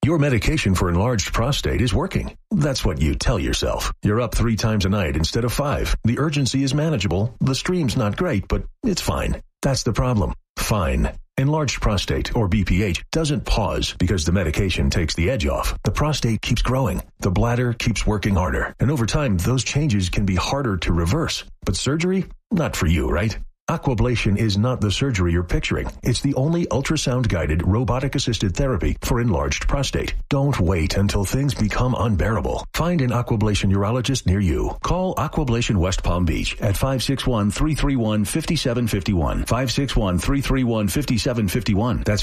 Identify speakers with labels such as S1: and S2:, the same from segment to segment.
S1: Your medication for enlarged prostate is working. That's what you tell yourself. You're up 3 times a night instead of 5. The urgency is manageable. The stream's not great, but it's fine. That's the problem. Fine. Enlarged prostate, or BPH, doesn't pause because the medication takes the edge off. The prostate keeps growing. The bladder keeps working harder. And over time, those changes can be harder to reverse. But surgery? Not for you, right? Aquablation is not the surgery you're picturing. It's the only ultrasound-guided, robotic-assisted therapy for enlarged prostate. Don't wait until things become unbearable. Find an Aquablation urologist near you. Call Aquablation West Palm Beach at 561-331-5751. 561-331-5751. That's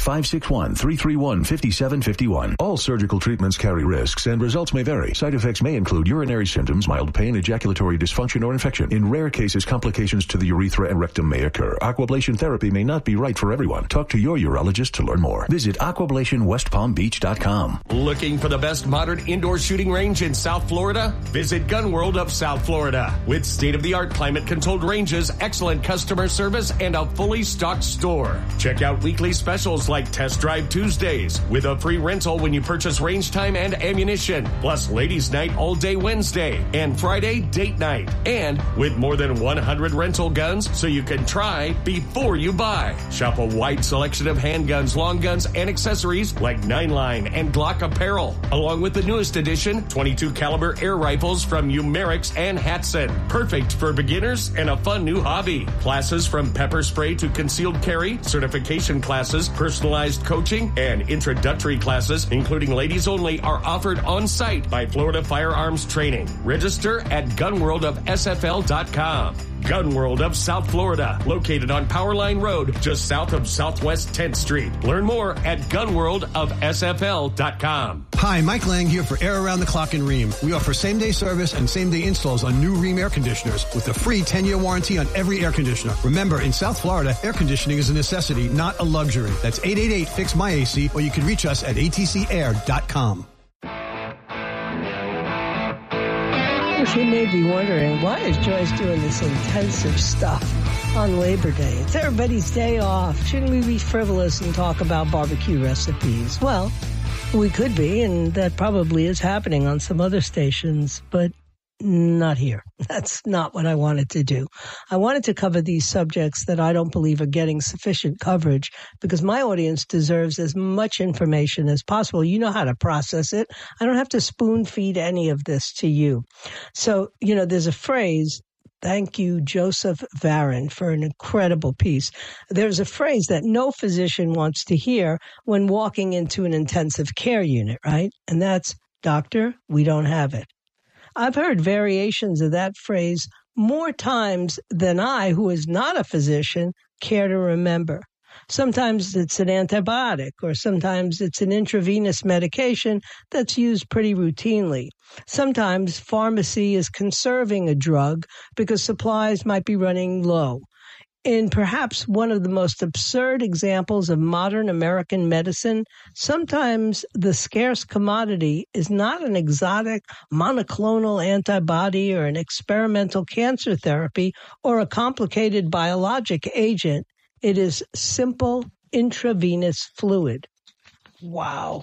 S1: 561-331-5751. All surgical treatments carry risks, and results may vary. Side effects may include urinary symptoms, mild pain, ejaculatory dysfunction, or infection. In rare cases, complications to the urethra and rectum may occur. Aquablation therapy may not be right for everyone. Talk to your urologist to learn more. Visit AquablationWestPalmBeach.com.
S2: Looking for the best modern indoor shooting range in South Florida? Visit Gun World of South Florida. With state-of-the-art climate-controlled ranges, excellent customer service, and a fully stocked store. Check out weekly specials like Test Drive Tuesdays with a free rental when you purchase range time and ammunition, plus Ladies Night all day Wednesday and Friday date night. And with more than 100 rental guns so you can try before you buy. Shop a wide selection of handguns, long guns, and accessories like 9-line and Glock apparel, along with the newest edition 22 caliber air rifles from Umerix and Hatson. Perfect for beginners and a fun new hobby. Classes from pepper spray to concealed carry, certification classes, personalized coaching, and introductory classes, including ladies only, are offered on site by Florida Firearms Training. Register at gunworldofsfl.com. Gun World of South Florida, located on Powerline Road, just south of Southwest 10th Street. Learn more at gunworldofsfl.com.
S3: Hi, Mike Lang here for Air Around the Clock in Rheem. We offer same-day service and same-day installs on new Rheem air conditioners with a free 10-year warranty on every air conditioner. Remember, in South Florida, air conditioning is a necessity, not a luxury. That's 888-FIX-MY-AC, or you can reach us at atcair.com.
S4: You may be wondering, why is Joyce doing this intensive stuff on Labor Day? It's everybody's day off. Shouldn't we be frivolous and talk about barbecue recipes? Well, we could be, and that probably is happening on some other stations, but not here. That's not what I wanted to do. I wanted to cover these subjects that I don't believe are getting sufficient coverage because my audience deserves as much information as possible. You know how to process it. I don't have to spoon feed any of this to you. So, there's a phrase. Thank you, Joseph Varon, for an incredible piece. There's a phrase that no physician wants to hear when walking into an intensive care unit, right? And that's, "Doctor, we don't have it." I've heard variations of that phrase more times than I, who is not a physician, care to remember. Sometimes it's an antibiotic, or sometimes it's an intravenous medication that's used pretty routinely. Sometimes pharmacy is conserving a drug because supplies might be running low. In perhaps one of the most absurd examples of modern American medicine, sometimes the scarce commodity is not an exotic monoclonal antibody or an experimental cancer therapy or a complicated biologic agent. It is simple intravenous fluid. Wow.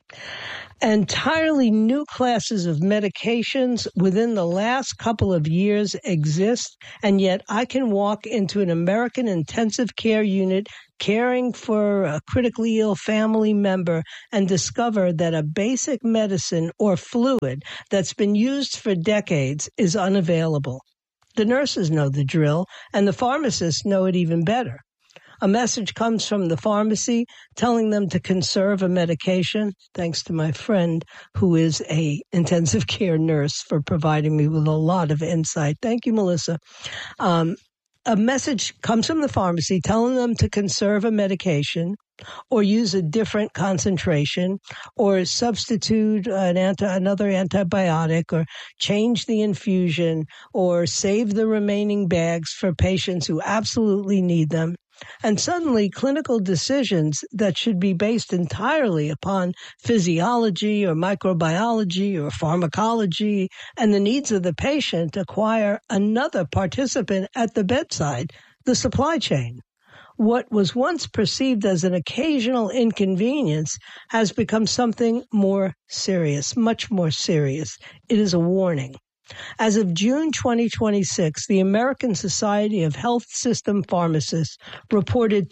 S4: Entirely new classes of medications within the last couple of years exist, and yet I can walk into an American intensive care unit caring for a critically ill family member and discover that a basic medicine or fluid that's been used for decades is unavailable. The nurses know the drill, and the pharmacists know it even better. A message comes from the pharmacy telling them to conserve a medication, thanks to my friend who is a intensive care nurse for providing me with a lot of insight. Thank you, Melissa. A message comes from the pharmacy telling them to conserve a medication or use a different concentration or substitute another antibiotic or change the infusion or save the remaining bags for patients who absolutely need them. And suddenly, clinical decisions that should be based entirely upon physiology or microbiology or pharmacology and the needs of the patient acquire another participant at the bedside, the supply chain. What was once perceived as an occasional inconvenience has become something more serious, much more serious. It is a warning. As of June 2026, the American Society of Health System Pharmacists reported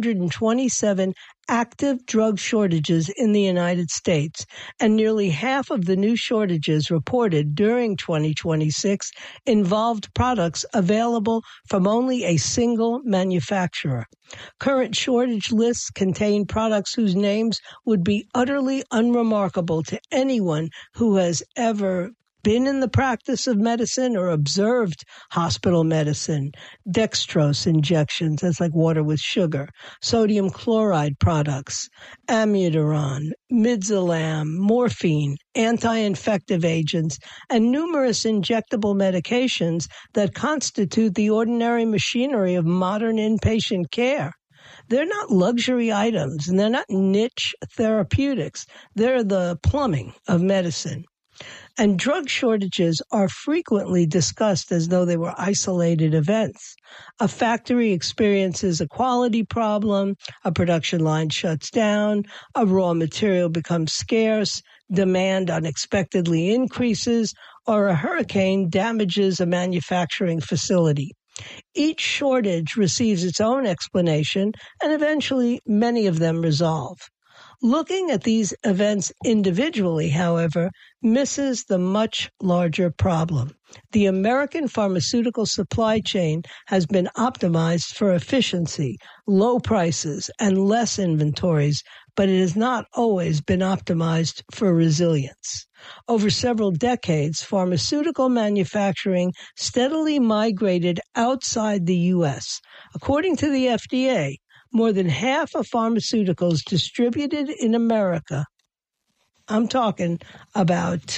S4: 227 active drug shortages in the United States, and nearly half of the new shortages reported during 2026 involved products available from only a single manufacturer. Current shortage lists contain products whose names would be utterly unremarkable to anyone who has ever been in the practice of medicine or observed hospital medicine. Dextrose injections, that's like water with sugar, sodium chloride products, amiodarone, midazolam, morphine, anti-infective agents, and numerous injectable medications that constitute the ordinary machinery of modern inpatient care. They're not luxury items, and they're not niche therapeutics. They're the plumbing of medicine. And drug shortages are frequently discussed as though they were isolated events. A factory experiences a quality problem, a production line shuts down, a raw material becomes scarce, demand unexpectedly increases, or a hurricane damages a manufacturing facility. Each shortage receives its own explanation, and eventually many of them resolve. Looking at these events individually, however, misses the much larger problem. The American pharmaceutical supply chain has been optimized for efficiency, low prices, and less inventories, but it has not always been optimized for resilience. Over several decades, pharmaceutical manufacturing steadily migrated outside the U.S. According to the FDA, more than half of pharmaceuticals distributed in America, I'm talking about,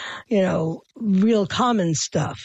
S4: real common stuff,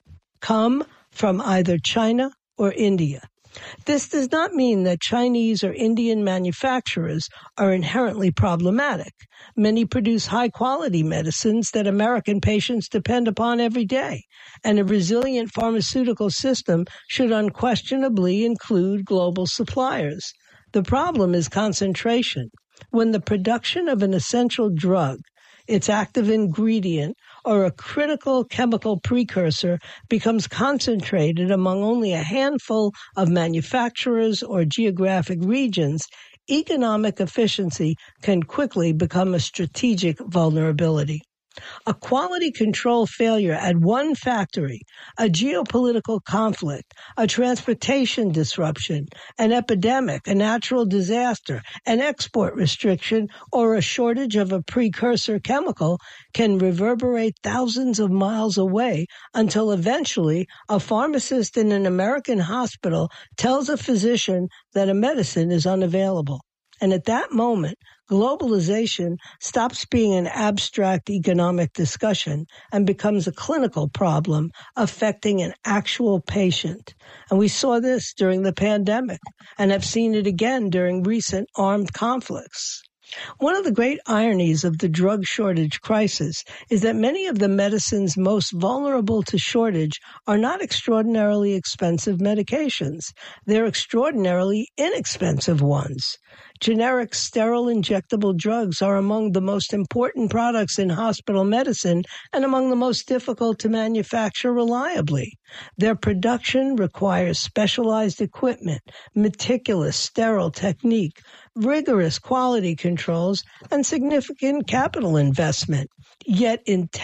S4: come from either China or India. This does not mean that Chinese or Indian manufacturers are inherently problematic. Many produce high-quality medicines that American patients depend upon every day, and a resilient pharmaceutical system should unquestionably include global suppliers. The problem is concentration. When the production of an essential drug, its active ingredient, or a critical chemical precursor becomes concentrated among only a handful of manufacturers or geographic regions, economic efficiency can quickly become a strategic vulnerability. A quality control failure at one factory, a geopolitical conflict, a transportation disruption, an epidemic, a natural disaster, an export restriction, or a shortage of a precursor chemical can reverberate thousands of miles away until eventually a pharmacist in an American hospital tells a physician that a medicine is unavailable. And at that moment, globalization stops being an abstract economic discussion and becomes a clinical problem affecting an actual patient. And we saw this during the pandemic and have seen it again during recent armed conflicts. One of the great ironies of the drug shortage crisis is that many of the medicines most vulnerable to shortage are not extraordinarily expensive medications. They're extraordinarily inexpensive ones. Generic sterile injectable drugs are among the most important products in hospital medicine and among the most difficult to manufacture reliably. Their production requires specialized equipment, meticulous sterile technique, rigorous quality controls, and significant capital investment. Yet in